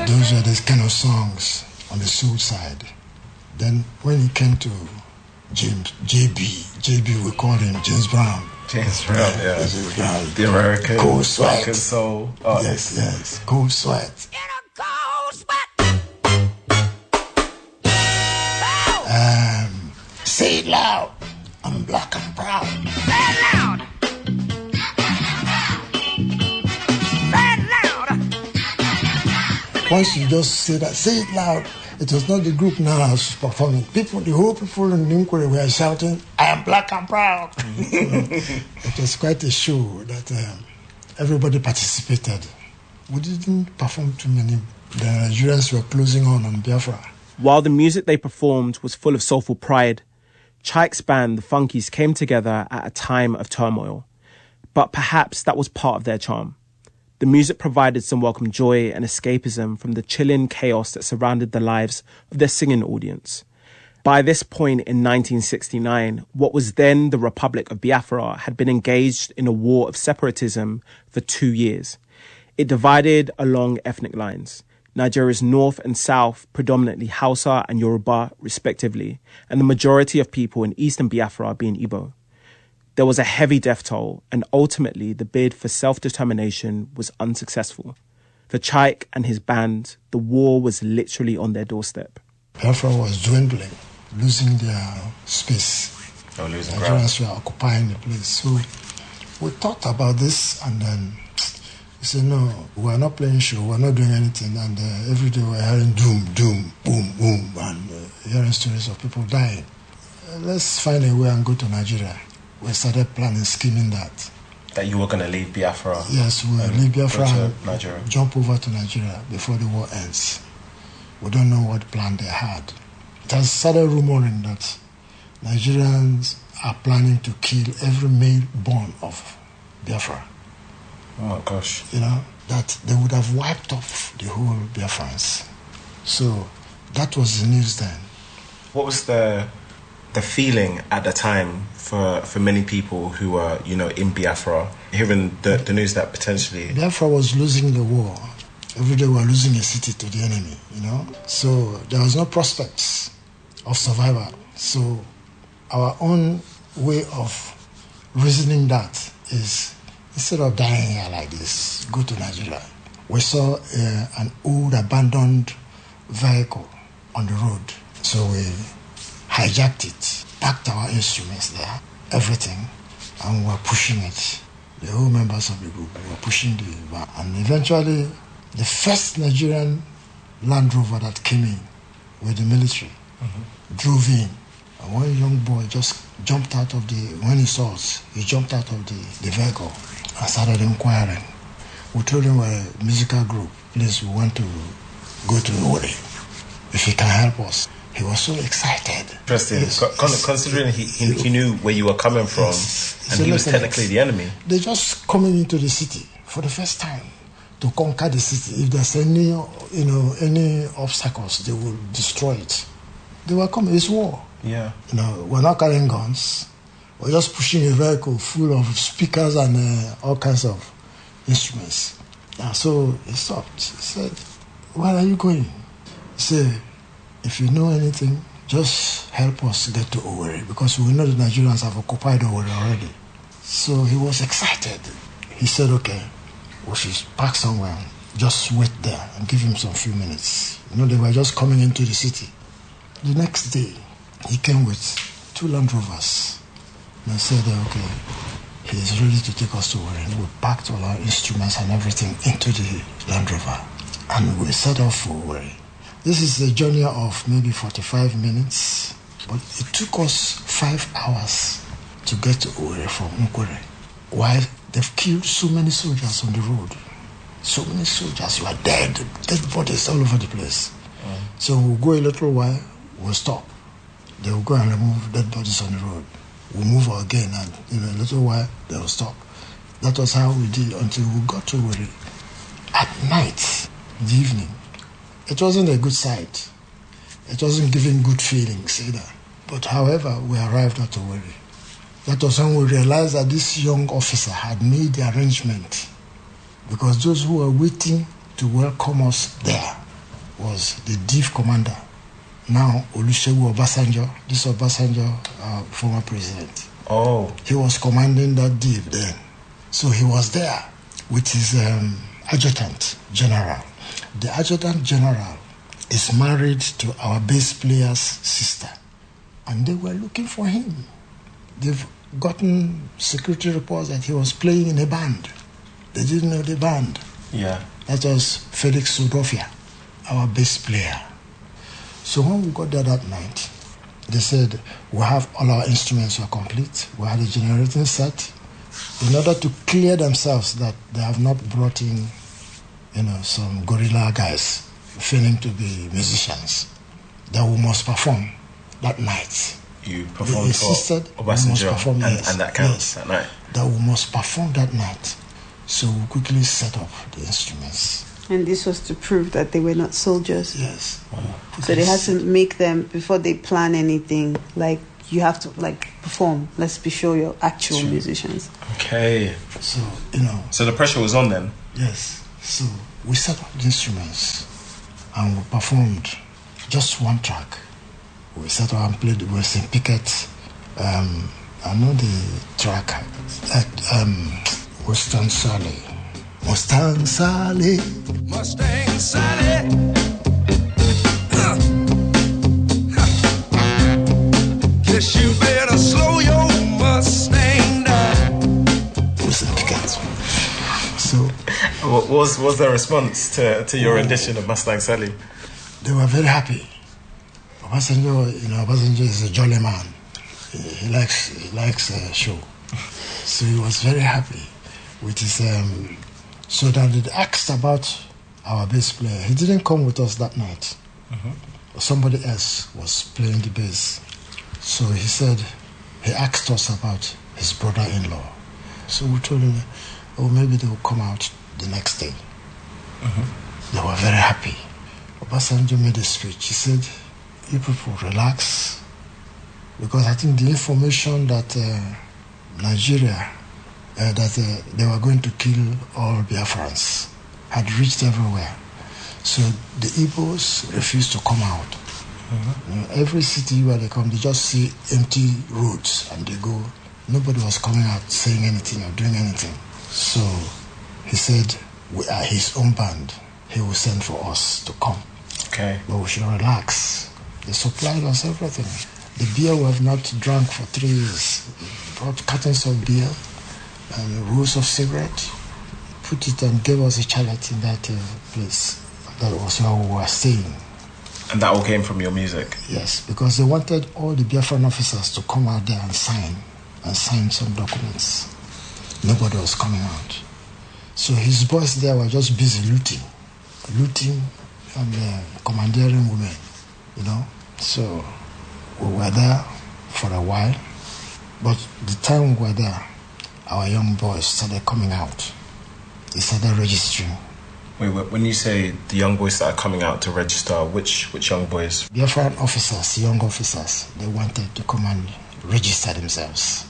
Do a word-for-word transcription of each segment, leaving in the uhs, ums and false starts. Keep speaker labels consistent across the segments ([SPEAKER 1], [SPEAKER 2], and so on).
[SPEAKER 1] Those were the kind of songs on the soul side. Then when it came to James, J B, J B we called him James Brown.
[SPEAKER 2] James Brown, yeah. yeah.
[SPEAKER 1] James Brown.
[SPEAKER 2] The American.
[SPEAKER 1] Cold Sweat.
[SPEAKER 2] American soul. Oh.
[SPEAKER 1] Yes, yes. Cold Sweat.
[SPEAKER 3] In a cold sweat.
[SPEAKER 1] Um, say it loud. I'm black and proud.
[SPEAKER 3] Say it loud. Say it loud.
[SPEAKER 1] Once you just say that, say it loud. It was not the group now as performing. People, the whole people in Inquiry were shouting, I am black and proud. It was quite a show that um, everybody participated. We didn't perform too many. The Nigerians were closing on on Biafra.
[SPEAKER 4] While the music they performed was full of soulful pride, Chike's band, the Funkies, came together at a time of turmoil. But perhaps that was part of their charm. The music provided some welcome joy and escapism from the chilling chaos that surrounded the lives of their singing audience. By this point in nineteen sixty-nine, what was then the Republic of Biafra had been engaged in a war of separatism for two years. It divided along ethnic lines. Nigeria's north and south, predominantly Hausa and Yoruba, respectively, and the majority of people in eastern Biafra being Igbo. There was a heavy death toll, and ultimately the bid for self-determination was unsuccessful. For Chike and his band, the war was literally on their doorstep.
[SPEAKER 1] Biafra was dwindling, losing their space.
[SPEAKER 2] Oh, losing
[SPEAKER 1] Nigerians were occupying the place. So we thought about this, and then we said, no, we're not playing show, we're not doing anything. And uh, every day we're hearing doom, doom, boom, boom, and uh, hearing stories of people dying. Uh, let's find a way and go to Nigeria. We started planning, scheming that.
[SPEAKER 2] That you were going to leave Biafra?
[SPEAKER 1] Yes, we will leave Biafra and
[SPEAKER 2] Nigeria.
[SPEAKER 1] Jump over to Nigeria before the war ends. We don't know what plan they had. It has started rumoring that Nigerians are planning to kill every male born of Biafra.
[SPEAKER 2] Oh my gosh.
[SPEAKER 1] You know, that they would have wiped off the whole Biafrans. So that was the news then.
[SPEAKER 2] What was the the feeling at the time for, for many people who were, you know, in Biafra, hearing the, the news that potentially...
[SPEAKER 1] Biafra was losing the war. Every day we were losing a city to the enemy, you know. So there was no prospects of survival. So our own way of reasoning that is, instead of dying here like this, go to Nigeria. We saw uh, an old abandoned vehicle on the road. So we hijacked it, packed our instruments there, everything, and we were pushing it. The whole members of the group were pushing the van. And eventually, the first Nigerian Land Rover that came in with the military mm-hmm. drove in. And one young boy just jumped out of the, when he saw us, he jumped out of the, the vehicle and started inquiring. We told him we're a musical group. Please, we want to go to Ori. If he can help us. He was so excited.
[SPEAKER 2] Interesting.
[SPEAKER 1] Yes.
[SPEAKER 2] Con- considering he, he, he knew where you were coming from, yes. and so he was technically the enemy.
[SPEAKER 1] They're just coming into the city for the first time to conquer the city. If there's any, you know, any obstacles, they will destroy it. They were coming. It's war.
[SPEAKER 2] Yeah.
[SPEAKER 1] You know, we're not carrying guns. We're just pushing a vehicle full of speakers and uh, all kinds of instruments. And so he stopped. He said, "Where are you going?" He said, "If you know anything, just help us get to Owerri, because we know the Nigerians have occupied Owerri already." So he was excited. He said, "Okay, we should park somewhere, just wait there and give him some few minutes." You know, they were just coming into the city. The next day, he came with two Land Rovers. And I said, "Okay, he's ready to take us to Owerri." We packed all our instruments and everything into the Land Rover, and we set off for Owerri. This is a journey of maybe forty-five minutes, but it took us five hours to get to Owerri from Nkwere. Why? They've killed so many soldiers on the road. So many soldiers were dead, dead bodies all over the place. Mm. So we'll go a little while, we'll stop. They will go and remove dead bodies on the road. We'll move again, and in a little while, they will stop. That was how we did until we got to Owerri. At night, in the evening, it wasn't a good sight. It wasn't giving good feelings either. But however, we arrived at Owerri. That was when we realized that this young officer had made the arrangement, because those who were waiting to welcome us there was the D I F commander. Now, Olusegun Obasanjo, this Obasanjo, uh, former president.
[SPEAKER 2] Oh.
[SPEAKER 1] He was commanding that D I F then. So he was there with his um, adjutant general. The adjutant general is married to our bass player's sister. And they were looking for him. They've gotten security reports that he was playing in a band. They didn't know the band.
[SPEAKER 2] Yeah.
[SPEAKER 1] That was Felix Sudofia, our bass player. So when we got there that night, they said, we have all our instruments are complete. We had a generating set. In order to clear themselves that they have not brought in, you know, some guerrilla guys feigning to be musicians, that we must perform that night.
[SPEAKER 2] You
[SPEAKER 1] They
[SPEAKER 2] performed
[SPEAKER 1] insisted
[SPEAKER 2] for
[SPEAKER 1] we must
[SPEAKER 2] Obasanjo,
[SPEAKER 1] perform,
[SPEAKER 2] and,
[SPEAKER 1] yes,
[SPEAKER 2] and that counts
[SPEAKER 1] yes,
[SPEAKER 2] that night.
[SPEAKER 1] that we must perform that night. So we quickly set up the instruments.
[SPEAKER 5] And this was to prove that they were not soldiers.
[SPEAKER 1] Yes.
[SPEAKER 5] So they had to make them, before they plan anything, like, you have to, like, perform. Let's be sure you're actual
[SPEAKER 1] Sure.
[SPEAKER 5] musicians.
[SPEAKER 2] Okay.
[SPEAKER 1] So, you know,
[SPEAKER 2] So the pressure was on then?
[SPEAKER 1] yes. So we set up the instruments and we performed just one track. We set up and played with Saint Pickett. Um, I know the track at um, Mustang Sally. Mustang Sally.
[SPEAKER 3] Mustang Sally. Uh. Guess you better slow your Mustang down.
[SPEAKER 1] With Saint Pickett. So
[SPEAKER 2] What was was their response to, to your rendition of Mustang Sally?
[SPEAKER 1] they were very happy. Obasanjo, you know, Obasanjo is a jolly man. He, he likes he likes a show. So he was very happy with his. Um, so that they asked about our bass player. He didn't come with us that night. Somebody else was playing the bass. So he said, he asked us about his brother-in-law. So we told him, oh, maybe they will come out the next day. They were very happy. Obasanjo made a speech. He said, you people relax, because I think the information that uh, Nigeria, uh, that uh, they were going to kill all Biafrans had reached everywhere. So the Igbos refused to come out. You know, every city where they come, they just see empty roads and they go. Nobody was coming out saying anything or doing anything. So he said, we are his own band. He will send for us to come.
[SPEAKER 2] Okay.
[SPEAKER 1] But we should relax. They supplied us everything. The beer we have not drunk for three years. Brought cartons of beer and rolls of cigarette. Put it and gave us a chalet in that uh, place. That was where we were staying.
[SPEAKER 2] And that all came from your music?
[SPEAKER 1] Yes, because they wanted all the Biafran officers to come out there and sign, and sign some documents. Nobody was coming out. So his boys there were just busy looting. Looting and uh, commandeering women, you know. So we were there for a while. But the time we were there, our young boys started coming out. They started registering.
[SPEAKER 2] Wait, wait, when you say the young boys started coming out to register, which which young boys?
[SPEAKER 1] Biafran officers, young officers, they wanted to come and register themselves.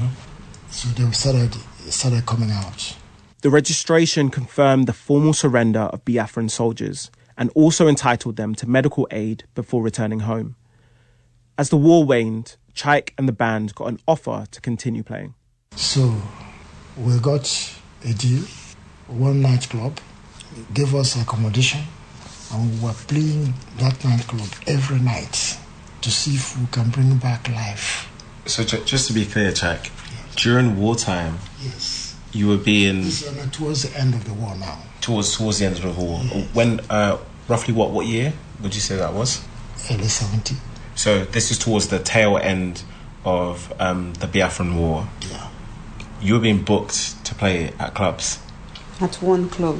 [SPEAKER 1] So they started, started coming out.
[SPEAKER 4] The registration confirmed the formal surrender of Biafran soldiers and also entitled them to medical aid before returning home. As the war waned, Chaik and the band got an offer to continue playing.
[SPEAKER 1] So we got a deal, one nightclub, gave us accommodation, and we were playing that nightclub every night to see if we can bring back life.
[SPEAKER 2] So ju- just to be clear, Chaik, during wartime,
[SPEAKER 1] Yes.
[SPEAKER 2] you were being
[SPEAKER 1] This is uh, towards the end of the war now.
[SPEAKER 2] towards towards the end of the war. When uh, roughly what what year would you say that was?
[SPEAKER 1] Early seventy.
[SPEAKER 2] So this is towards the tail end of um, the Biafran War.
[SPEAKER 1] Yeah.
[SPEAKER 2] You were being booked to play at clubs.
[SPEAKER 5] At one club.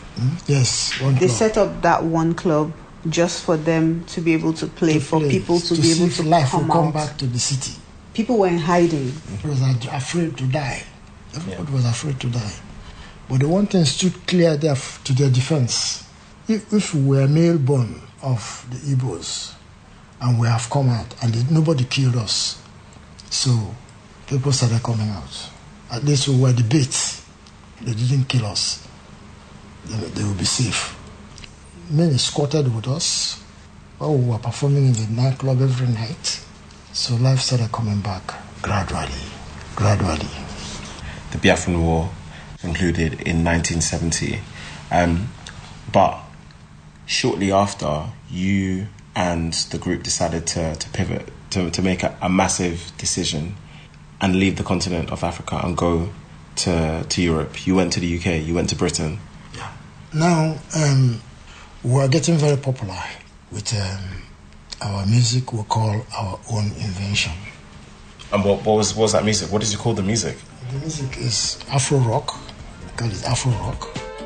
[SPEAKER 1] Yes, one
[SPEAKER 5] They
[SPEAKER 1] club.
[SPEAKER 5] set up that one club just for them to be able to play,
[SPEAKER 1] To
[SPEAKER 5] for
[SPEAKER 1] play,
[SPEAKER 5] people to, be
[SPEAKER 1] see
[SPEAKER 5] able
[SPEAKER 1] if
[SPEAKER 5] to
[SPEAKER 1] life
[SPEAKER 5] come
[SPEAKER 1] will come
[SPEAKER 5] out.
[SPEAKER 1] back to the city.
[SPEAKER 5] People were in hiding.
[SPEAKER 1] People was ad- afraid to die. Everybody
[SPEAKER 2] Yeah.
[SPEAKER 1] was afraid to die. But the one thing stood clear there f- to their defense. If, if we were male born of the Igbos and we have come out and they, nobody killed us, so people started coming out. At least we were the bait. They didn't kill us. They, they will be safe. men escorted with us. Well, we were performing in the nightclub every night. So life started coming back gradually, gradually.
[SPEAKER 2] The Biafran War concluded in nineteen seventy. Um, but shortly after, you and the group decided to, to pivot, to, to make a, a massive decision and leave the continent of Africa and go to, to Europe. You went to the U K, you went to Britain.
[SPEAKER 1] Yeah. Now, um, we're getting very popular with um, our music we call our own invention.
[SPEAKER 2] And what, what, was, what was that music? What did you call the music?
[SPEAKER 1] The music is Afro rock. We call it Afro rock.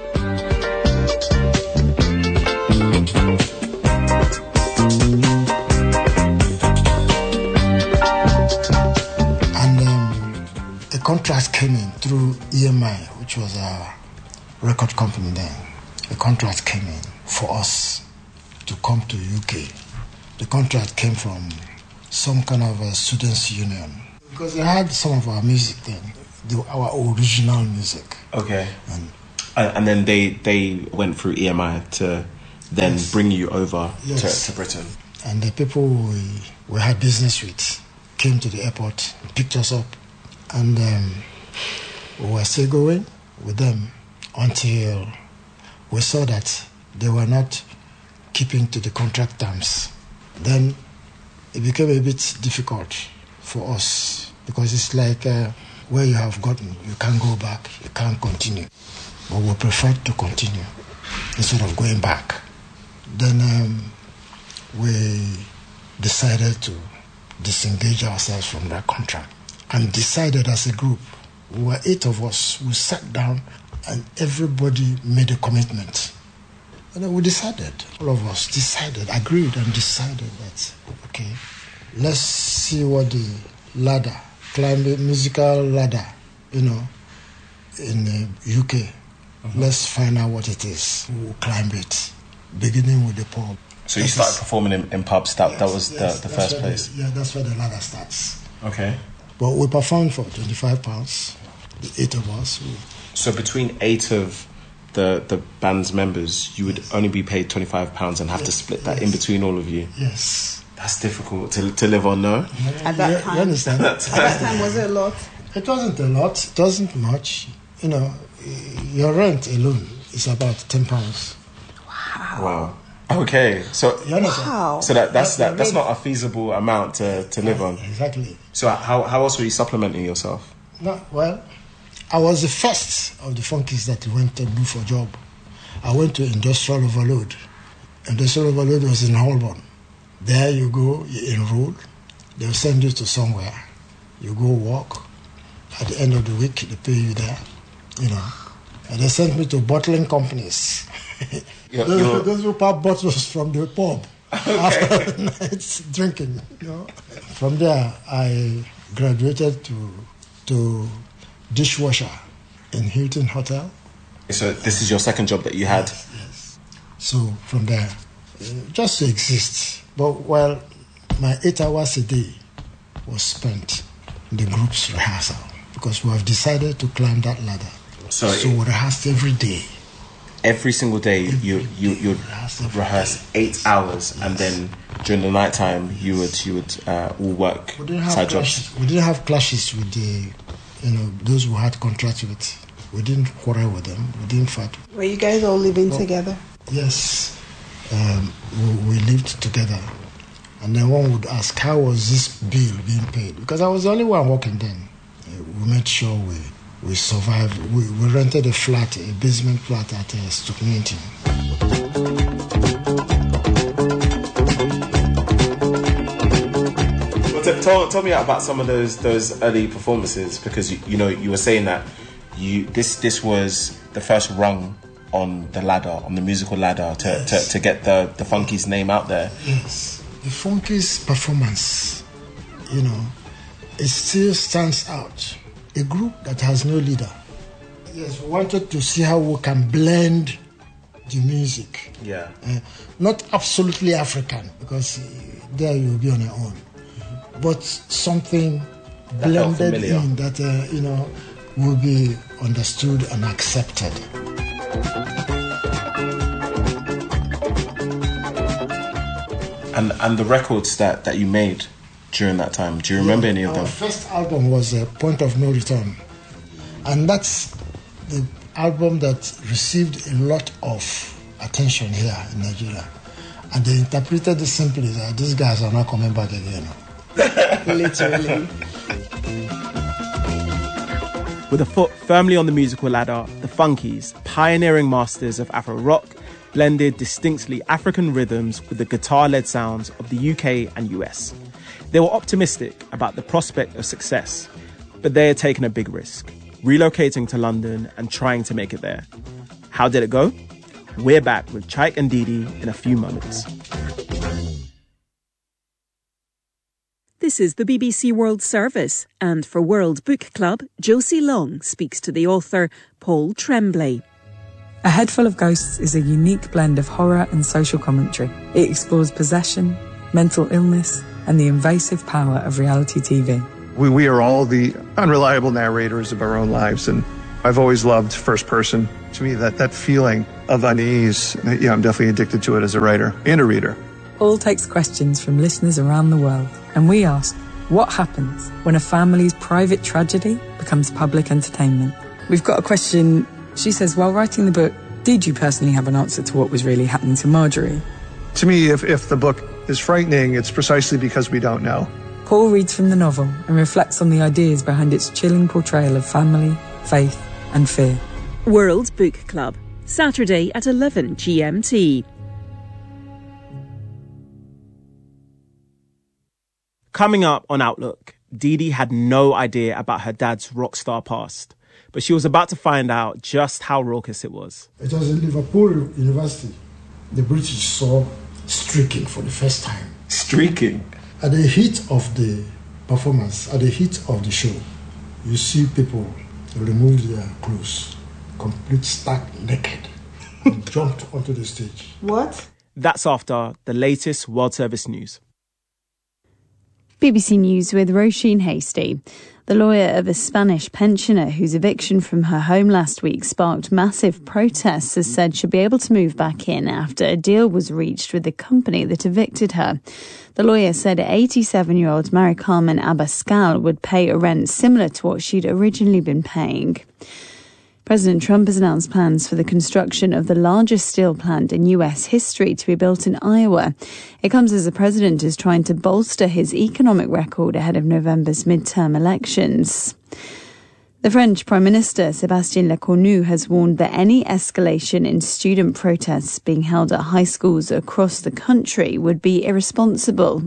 [SPEAKER 1] And um, a contract came in through E M I, which was our record company then. A contract came in for us to come to U K. The contract came from some kind of a students' union because they had some of our music then, the, our original music.
[SPEAKER 2] Okay.
[SPEAKER 1] And,
[SPEAKER 2] and, and then they, they went through E M I to then
[SPEAKER 1] Yes.
[SPEAKER 2] bring you over
[SPEAKER 1] Yes.
[SPEAKER 2] to, to Britain.
[SPEAKER 1] and the people we, we had business with came to the airport, picked us up, and um, we were still going with them until we saw that they were not keeping to the contract terms. Then it became a bit difficult for us because it's like uh, where you have gotten, you can't go back, you can't continue. But we preferred to continue instead of going back. Then um, we decided to disengage ourselves from that contract and decided as a group, we were eight of us, we sat down and everybody made a commitment. And then we decided, all of us decided, agreed and decided that, okay, let's see what the ladder, climbing musical ladder, you know, in the U K. Uh-huh. Let's find out what it is. We'll climb it, beginning with the pub.
[SPEAKER 2] So you
[SPEAKER 1] That
[SPEAKER 2] started
[SPEAKER 1] is-
[SPEAKER 2] performing in, in pubs. That
[SPEAKER 1] Yes,
[SPEAKER 2] that was
[SPEAKER 1] yes,
[SPEAKER 2] the, the
[SPEAKER 1] that's
[SPEAKER 2] first
[SPEAKER 1] where
[SPEAKER 2] place.
[SPEAKER 1] The, yeah, that's where the ladder starts.
[SPEAKER 2] Okay.
[SPEAKER 1] But we performed for twenty-five pounds, the eight of us. We,
[SPEAKER 2] So between eight of the the band's members, you would only be paid twenty-five pounds and have to
[SPEAKER 1] Yes,
[SPEAKER 2] split that
[SPEAKER 1] yes.
[SPEAKER 2] in between all of you.
[SPEAKER 1] yes.
[SPEAKER 2] That's difficult to to live on, no?
[SPEAKER 5] At that
[SPEAKER 1] you,
[SPEAKER 5] time.
[SPEAKER 1] You understand?
[SPEAKER 5] At that time, was it a lot?
[SPEAKER 1] It wasn't a lot. It wasn't much. You know, your rent alone is about ten pounds.
[SPEAKER 2] Wow. Okay. So
[SPEAKER 1] You understand?
[SPEAKER 5] Wow.
[SPEAKER 2] so that that's that that's
[SPEAKER 1] Really?
[SPEAKER 2] not a feasible amount to, to live on.
[SPEAKER 1] Exactly.
[SPEAKER 2] So how how else were you supplementing yourself?
[SPEAKER 1] No, well, I was the first of the funkies that went to do for job. I went to Industrial Overload. Industrial Overload was in Holborn. There you go, you enroll. They'll send you to somewhere. You go work. At the end of the week, they pay you there. You know. And they sent me to bottling companies.
[SPEAKER 2] You're-
[SPEAKER 1] those,
[SPEAKER 2] you're-
[SPEAKER 1] those who pop bottles from the pub after nights drinking. You know. From there, I graduated to to dishwasher in Hilton Hotel.
[SPEAKER 2] So this is your second job that you had.
[SPEAKER 1] Yes. So from there, uh, just to exist. But well, my eight hours a day was spent in the group's rehearsal because we have decided to climb that ladder.
[SPEAKER 2] So
[SPEAKER 1] So we rehearsed every day.
[SPEAKER 2] Every single day you you you
[SPEAKER 1] Rehearse every
[SPEAKER 2] rehearse eight hours, and then during the night time you would you would uh, all work
[SPEAKER 1] We didn't have
[SPEAKER 2] side
[SPEAKER 1] clashes.
[SPEAKER 2] jobs.
[SPEAKER 1] We didn't have clashes with the, you know, those who had contracts with. We didn't quarrel with them. We didn't fight.
[SPEAKER 5] Were you guys all living together?
[SPEAKER 1] Yes, um, we, we lived together. And then one would ask, how was this bill being paid? Because I was the only one working then. Uh, we made sure we, we survived. We, we rented a flat, a basement flat at uh, Stoke Newington.
[SPEAKER 2] Well, t- tell, tell me about some of those those early performances, because you, you know you were saying that you this this was the first rung on the ladder, on the musical ladder, to,
[SPEAKER 1] Yes.
[SPEAKER 2] to, to get the the Funkies name out there.
[SPEAKER 1] Yes, the Funkies performance, you know, it still stands out. A group that has no leader. Yes, we wanted to see how we can blend the music.
[SPEAKER 2] Yeah.
[SPEAKER 1] Uh, not absolutely African, because uh, there you'll be on your own, but something
[SPEAKER 2] That felt
[SPEAKER 1] blended
[SPEAKER 2] familiar.
[SPEAKER 1] in that uh, you know will be understood and accepted.
[SPEAKER 2] And and the records that, that you made during that time, do you remember
[SPEAKER 1] Yeah,
[SPEAKER 2] any of
[SPEAKER 1] our
[SPEAKER 2] them?
[SPEAKER 1] first album was uh, Point of No Return. And that's the album that received a lot of attention here in Nigeria. And they interpreted it simply that these guys are not coming back again.
[SPEAKER 5] Literally.
[SPEAKER 4] With a foot firmly on the musical ladder, the Funkies, pioneering masters of Afro rock, blended distinctly African rhythms with the guitar-led sounds of the U K and U S. They were optimistic about the prospect of success, but they had taken a big risk, relocating to London and trying to make it there. How did it go? We're back with Chike and Dee in a few moments.
[SPEAKER 6] This is the B B C World Service, and for World Book Club, Josie Long speaks to the author Paul Tremblay.
[SPEAKER 7] A Head Full of Ghosts is a unique blend of horror and social commentary. It explores possession, mental illness, and the invasive power of reality T V.
[SPEAKER 8] We, we are all the unreliable narrators of our own lives, and I've always loved first person. To me, that, that feeling of unease, yeah, I'm definitely addicted to it as a writer and a reader.
[SPEAKER 7] Paul takes questions from listeners around the world, and we ask, what happens when a family's private tragedy becomes public entertainment? We've got a question. She says, while writing the book, did you personally have an answer to what was really happening to Marjorie?
[SPEAKER 8] To me, if, if the book is frightening, it's precisely because we don't know.
[SPEAKER 7] Paul reads from the novel and reflects on the ideas behind its chilling portrayal of family, faith, and fear.
[SPEAKER 6] World Book Club, Saturday at eleven G M T.
[SPEAKER 4] Coming up on Outlook, Dee Dee had no idea about her dad's rock star past, but she was about to find out just how raucous it was.
[SPEAKER 1] It was in Liverpool University. The British saw streaking for the first time.
[SPEAKER 2] Streaking?
[SPEAKER 1] At the heat of the performance, at the heat of the show, you see people remove their clothes, complete stark naked, and jumped onto the stage.
[SPEAKER 5] What?
[SPEAKER 4] That's after the latest World Service news.
[SPEAKER 9] B B C News with Roisin Hasty. The lawyer of a Spanish pensioner whose eviction from her home last week sparked massive protests has said she'll be able to move back in after a deal was reached with the company that evicted her. The lawyer said eighty-seven-year-old Mari Carmen Abascal would pay a rent similar to what she'd originally been paying. President Trump has announced plans for the construction of the largest steel plant in U S history to be built in Iowa. It comes as the president is trying to bolster his economic record ahead of November's midterm elections. The French Prime Minister, Sébastien Lecornu, has warned that any escalation in student protests being held at high schools across the country would be irresponsible.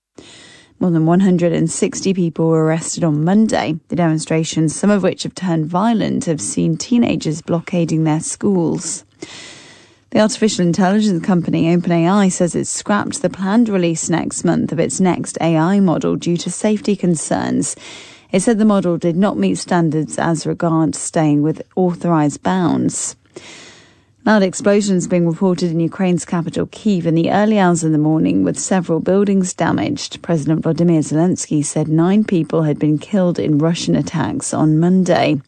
[SPEAKER 9] More than one hundred sixty people were arrested on Monday. The demonstrations, some of which have turned violent, have seen teenagers blockading their schools. The artificial intelligence company OpenAI says it's scrapped the planned release next month of its next A I model due to safety concerns. It said the model did not meet standards as regards staying with authorised bounds. Loud explosions being reported in Ukraine's capital, Kyiv, in the early hours of the morning, with several buildings damaged. President Volodymyr Zelensky said nine people had been killed in Russian attacks on Monday.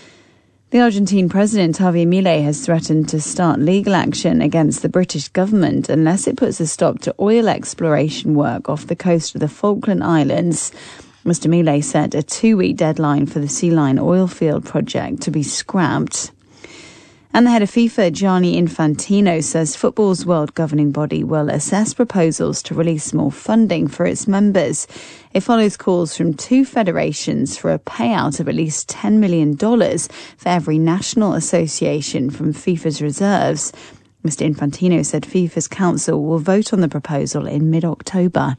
[SPEAKER 9] The Argentine president, Javier Milei, has threatened to start legal action against the British government unless it puts a stop to oil exploration work off the coast of the Falkland Islands. Mister Milei set a two-week deadline for the Sea Lion oil field project to be scrapped. And the head of FIFA, Gianni Infantino, says football's world governing body will assess proposals to release more funding for its members. It follows calls from two federations for a payout of at least ten million dollars for every national association from FIFA's reserves. Mister Infantino said FIFA's council will vote on the proposal in mid-October.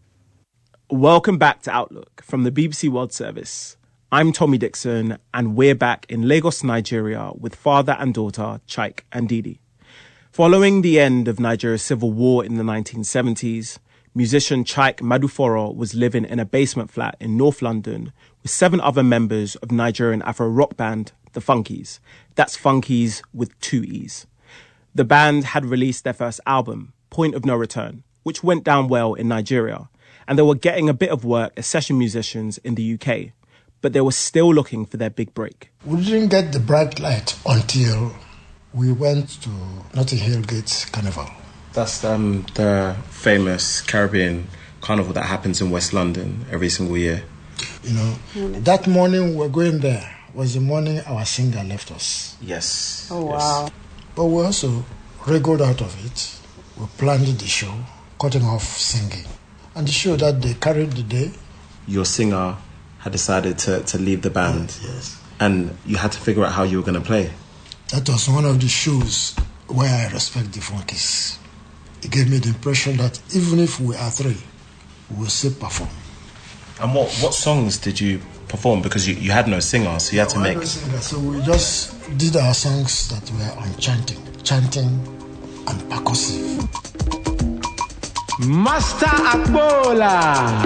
[SPEAKER 4] Welcome back to Outlook from the B B C World Service. I'm Tommy Dixon, and we're back in Lagos, Nigeria, with father and daughter, Chike and Dee Dee. Following the end of Nigeria's civil war in the nineteen seventies, musician Chike Maduforo was living in a basement flat in North London with seven other members of Nigerian Afro rock band, the Funkies. That's Funkies with two E's. The band had released their first album, Point of No Return, which went down well in Nigeria, and they were getting a bit of work as session musicians in the U K. But they were still looking for their big break.
[SPEAKER 1] We didn't get the bright light until we went to Notting Hill Gate Carnival.
[SPEAKER 2] That's um, the famous Caribbean carnival that happens in West London every single year.
[SPEAKER 1] You know, that morning we were going there was the morning our singer left us.
[SPEAKER 2] Yes.
[SPEAKER 5] Oh,
[SPEAKER 2] yes.
[SPEAKER 5] wow.
[SPEAKER 1] But we also wriggled out of it. We planned the show, cutting off singing. And the show that they carried the day.
[SPEAKER 2] Your singer had decided to, to leave the band.
[SPEAKER 1] Yes, yes.
[SPEAKER 2] And you had to figure out how you were going to play.
[SPEAKER 1] That was one of the shows where I respect the Funkies. It gave me the impression that even if we are three, we will still perform.
[SPEAKER 2] And what, what songs did you perform? Because you, you had no singer, so you had to
[SPEAKER 1] No, I
[SPEAKER 2] make...
[SPEAKER 1] had no singer, so we just did our songs that were on chanting, chanting and percussive.
[SPEAKER 4] Master Akbola!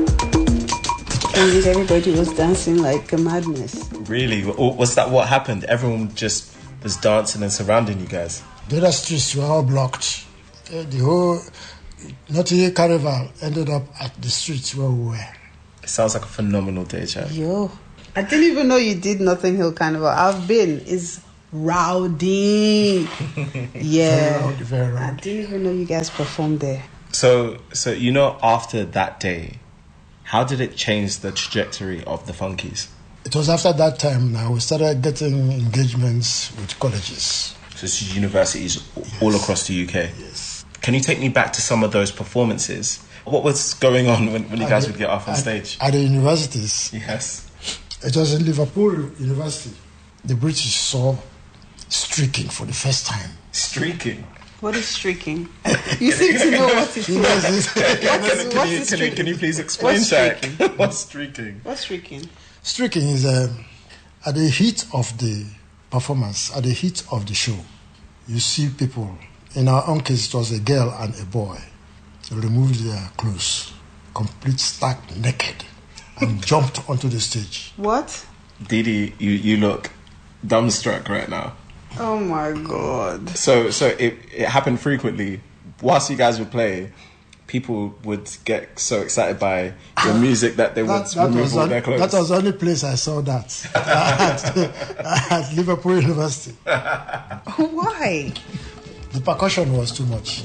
[SPEAKER 5] And everybody was dancing like a madness.
[SPEAKER 2] Really? Was that what happened? Everyone just was dancing and surrounding you guys?
[SPEAKER 1] The other streets were all blocked. Uh, The whole Notting Hill Carnival ended up at the streets where we were.
[SPEAKER 2] It sounds like a phenomenal day, Chad.
[SPEAKER 5] Yo, I didn't even know you did Notting Hill Carnival. I've been. It's rowdy. Yeah.
[SPEAKER 1] Very rowdy, very rowdy.
[SPEAKER 5] I didn't even know you guys performed there.
[SPEAKER 2] So, so you know, after that day, how did it change the trajectory of the Funkies?
[SPEAKER 1] It was after that time now we started getting engagements with colleges.
[SPEAKER 2] So this is universities
[SPEAKER 1] Yes.
[SPEAKER 2] all across the U K.
[SPEAKER 1] Yes.
[SPEAKER 2] Can you take me back to some of those performances? What was going on when, when you guys
[SPEAKER 1] At
[SPEAKER 2] would get off on
[SPEAKER 1] at-
[SPEAKER 2] stage?
[SPEAKER 1] At the universities.
[SPEAKER 2] Yes.
[SPEAKER 1] It was in Liverpool University. The British saw streaking for the first time.
[SPEAKER 2] Streaking.
[SPEAKER 5] What is streaking? You seem to know what it is.
[SPEAKER 1] Yes, yes.
[SPEAKER 5] What is,
[SPEAKER 2] Can,
[SPEAKER 5] what
[SPEAKER 2] you,
[SPEAKER 5] is
[SPEAKER 2] can, you,
[SPEAKER 5] streaking?
[SPEAKER 2] can you please explain,
[SPEAKER 5] What's
[SPEAKER 2] Jack?
[SPEAKER 5] streaking?
[SPEAKER 2] What's streaking?
[SPEAKER 5] What's streaking?
[SPEAKER 1] Streaking is um, at the heat of the performance, at the heat of the show. You see people, in our own case, it was a girl and a boy. They removed their clothes, complete stark naked, and jumped onto the stage.
[SPEAKER 5] What?
[SPEAKER 2] Didi, you, you look dumbstruck right now.
[SPEAKER 5] Oh my God.
[SPEAKER 2] So so it, it happened frequently. Whilst you guys would play, people would get so excited by your music that they would
[SPEAKER 1] That, that,
[SPEAKER 2] remove
[SPEAKER 1] was
[SPEAKER 2] all
[SPEAKER 1] on-
[SPEAKER 2] their clothes.
[SPEAKER 1] that was the only place I saw that, at, at Liverpool University.
[SPEAKER 5] Why?
[SPEAKER 1] The percussion was too much.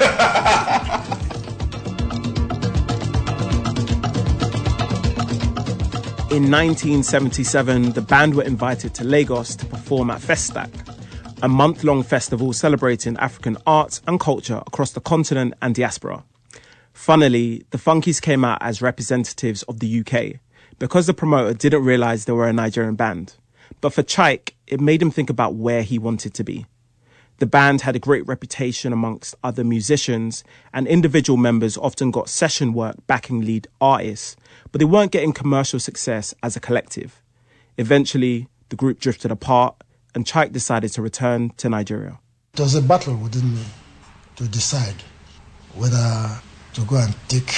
[SPEAKER 4] In nineteen seventy-seven, the band were invited to Lagos to perform at Festac, a month-long festival celebrating African art and culture across the continent and diaspora. Funnily, the Funkies came out as representatives of the U K because the promoter didn't realise they were a Nigerian band. But for Chaik, it made him think about where he wanted to be. The band had a great reputation amongst other musicians, and individual members often got session work backing lead artists, but they weren't getting commercial success as a collective. Eventually, the group drifted apart, and Chaik decided to return to Nigeria.
[SPEAKER 1] It was a battle within me to decide whether to go and take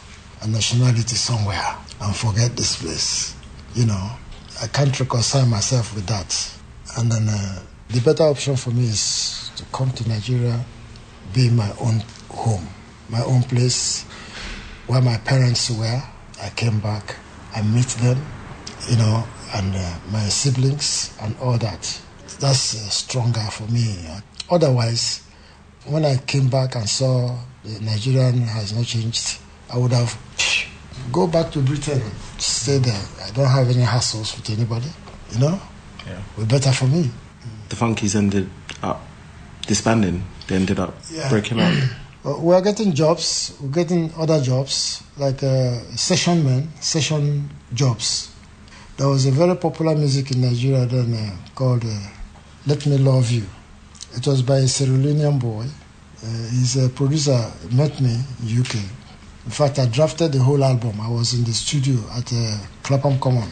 [SPEAKER 1] a nationality somewhere and forget this place. You know, I can't reconcile myself with that. And then uh, the better option for me is to come to Nigeria, be my own home, my own place where my parents were. I came back, I meet them, you know, and uh, my siblings and all that. That's uh, stronger for me. Otherwise, when I came back and saw the Nigerian has not changed, I would have psh, go back to Britain, stay there. I don't have any hassles with anybody, you know.
[SPEAKER 2] Yeah.
[SPEAKER 1] We're better for me.
[SPEAKER 2] The Funkies ended up disbanding. They ended up
[SPEAKER 1] Yeah.
[SPEAKER 2] breaking up.
[SPEAKER 1] Uh, We're getting jobs, we're getting other jobs, like uh, session men, session jobs. There was a very popular music in Nigeria then uh, called uh, Let Me Love You. It was by a Sierra Leonean boy. Uh, he's a producer, met me in U K. In fact, I drafted the whole album. I was in the studio at uh, Clapham Common.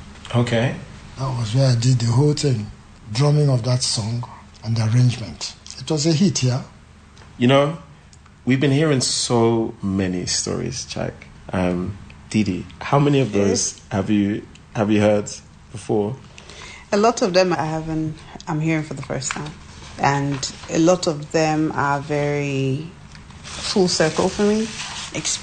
[SPEAKER 2] Okay.
[SPEAKER 1] That was where I did the whole thing, drumming of that song and the arrangement. It was a hit, yeah?
[SPEAKER 2] You know, we've been hearing so many stories, Chaik. Um, Didi, how many of those have you have you heard before?
[SPEAKER 5] A lot of them I haven't, I'm hearing for the first time. And a lot of them are very full circle for me.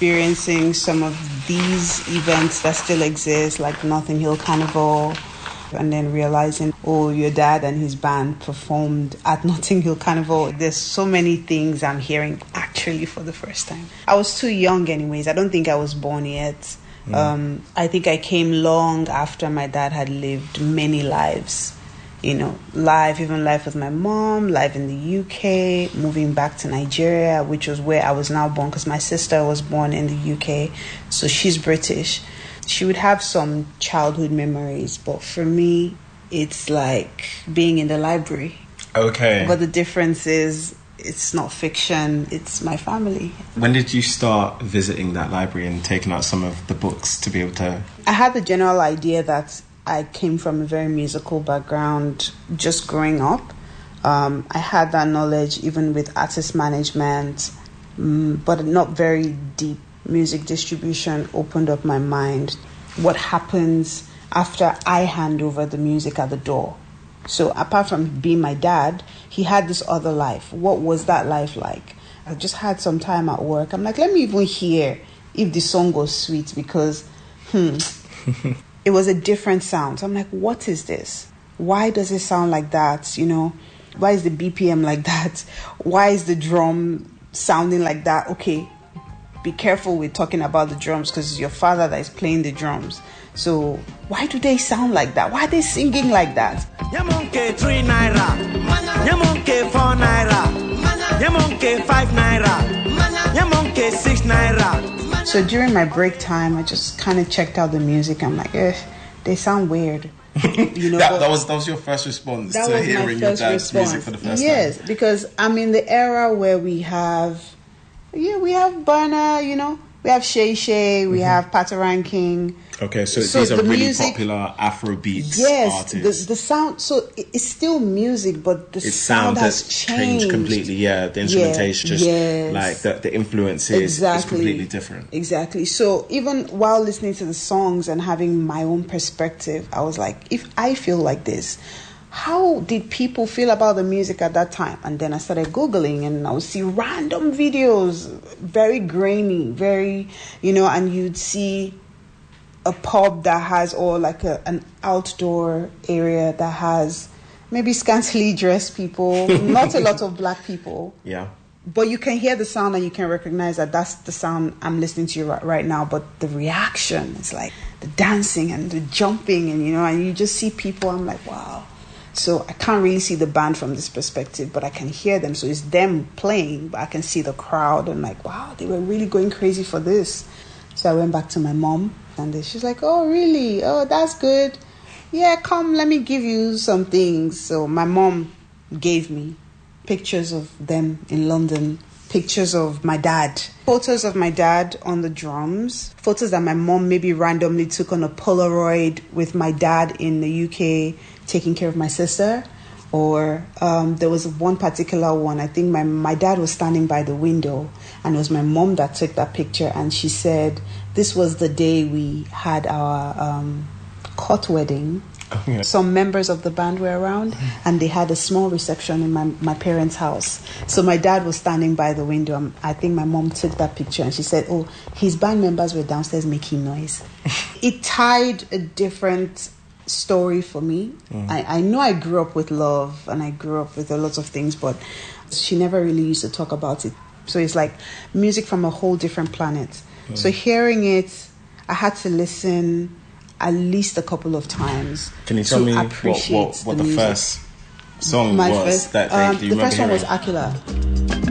[SPEAKER 5] Experiencing some of these events that still exist, like Notting Hill Carnival, and then realizing, oh, your dad and his band performed at Notting Hill Carnival. There's so many things I'm hearing actually for the first time. I was too young anyways. I don't think I was born yet. Mm. Um, I think I came long after my dad had lived many lives. You know, life, even life with my mom, life in the U K, moving back to Nigeria, which was where I was now born, because my sister was born in the U K, so she's British. She would have some childhood memories, but for me, it's like being in the library.
[SPEAKER 2] Okay.
[SPEAKER 5] But the difference is, it's not fiction, it's my family.
[SPEAKER 2] When did you start visiting that library and taking out some of the books to be able to...
[SPEAKER 5] I had the general idea that I came from a very musical background just growing up. Um, I had that knowledge even with artist management, um, but not very deep. Music distribution opened up my mind. What happens after I hand over the music at the door? So apart from being my dad, he had this other life. What was that life like? I just had some time at work. I'm like, let me even hear if the song was sweet, because hmm, it was a different sound. So I'm like, what is this? Why does it sound like that? You know, why is the B P M like that? Why is the drum sounding like that? Okay, be careful with talking about the drums, because it's your father that is playing the drums. So why do they sound like that? Why are they singing like that?
[SPEAKER 3] Yamonke three naira, Yamonke four naira, Yamonke five naira, Yamonke six naira.
[SPEAKER 5] So during my break time, I just kind of checked out the music. I'm like, eh, they sound weird. You know,
[SPEAKER 2] that, that was that was your first response
[SPEAKER 5] that
[SPEAKER 2] to
[SPEAKER 5] was
[SPEAKER 2] hearing
[SPEAKER 5] my
[SPEAKER 2] your
[SPEAKER 5] first
[SPEAKER 2] dad's
[SPEAKER 5] response.
[SPEAKER 2] music for the first
[SPEAKER 5] yes,
[SPEAKER 2] time.
[SPEAKER 5] Yes, because I'm in the era where we have, yeah, we have Burna, you know, we have Shay Shay, we mm-hmm. have Patoranking.
[SPEAKER 2] Okay, so,
[SPEAKER 5] so
[SPEAKER 2] these are
[SPEAKER 5] the
[SPEAKER 2] really
[SPEAKER 5] music,
[SPEAKER 2] popular Afrobeats
[SPEAKER 5] yes,
[SPEAKER 2] artists.
[SPEAKER 5] the the sound. So it's still music, but the
[SPEAKER 2] Its
[SPEAKER 5] sound,
[SPEAKER 2] sound
[SPEAKER 5] has,
[SPEAKER 2] has
[SPEAKER 5] changed.
[SPEAKER 2] changed completely. Yeah, the instrumentation,
[SPEAKER 5] yeah,
[SPEAKER 2] just
[SPEAKER 5] yes.
[SPEAKER 2] like the the influences,
[SPEAKER 5] exactly.
[SPEAKER 2] is completely different.
[SPEAKER 5] Exactly. So even while listening to the songs and having my own perspective, I was like, if I feel like this, how did people feel about the music at that time? And then I started Googling, and I would see random videos, very grainy, very, you know, and you'd see a pub that has, or like a, an outdoor area that has maybe scantily dressed people, not a lot of black people.
[SPEAKER 2] Yeah.
[SPEAKER 5] But you can hear the sound and you can recognize that that's the sound I'm listening to right, right now. But the reaction is like the dancing and the jumping, and, you know, and you just see people. I'm like, wow. So I can't really see the band from this perspective, but I can hear them. So it's them playing, but I can see the crowd. And like, wow, they were really going crazy for this. So I went back to my mom, and she's like, oh, really? Oh, that's good. Yeah, come, let me give you some things. So my mom gave me pictures of them in London, pictures of my dad, photos of my dad on the drums, photos that my mom maybe randomly took on a Polaroid with my dad in the U K taking care of my sister. Or um, there was one particular one, I think my, my dad was standing by the window, and it was my mom that took that picture, and she said, this was the day we had our um, court wedding. Oh, yeah. Some members of the band were around, and they had a small reception in my, my parents' house. So my dad was standing by the window. Um, I think my mom took that picture, and she said, oh, his band members were downstairs making noise. It tied a different story for me. Mm. I, I know I grew up with love, and I grew up with a lot of things, but she never really used to talk about it. So it's like music from a whole different planet. Mm. So hearing it, I had to listen at least a couple of times.
[SPEAKER 2] Can you tell me what, what, what the, the first song
[SPEAKER 5] My
[SPEAKER 2] was
[SPEAKER 5] first,
[SPEAKER 2] that day?
[SPEAKER 5] Um,
[SPEAKER 2] Do you
[SPEAKER 5] the
[SPEAKER 2] remember
[SPEAKER 5] first one
[SPEAKER 2] hearing?
[SPEAKER 5] was Aquila.